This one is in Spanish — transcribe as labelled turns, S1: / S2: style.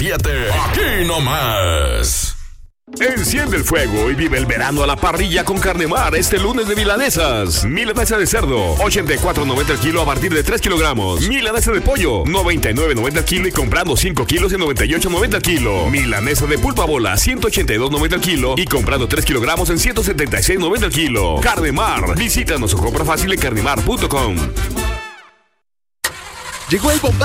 S1: Fíjate, aquí nomás. Enciende el fuego y vive el verano a la parrilla con Carnemar este lunes de milanesas. Milanesa de cerdo, 84.90 el kilo a partir de 3 kilogramos. Milanesa de pollo, 99.90 el kilo y comprando 5 kilos en 98.90 el kilo. Milanesa de pulpa bola, 182.90 el kilo y comprando 3 kilogramos en 176.90 el kilo. Carnemar, visítanos o compra fácil en carnemar.com.
S2: Llegó el bomba.